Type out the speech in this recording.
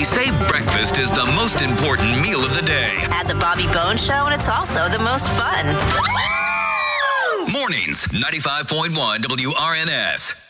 say breakfast is the most important meal of the day. At the Bobby Bones Show, and it's also the most fun. Mornings, 95.1 WRNS.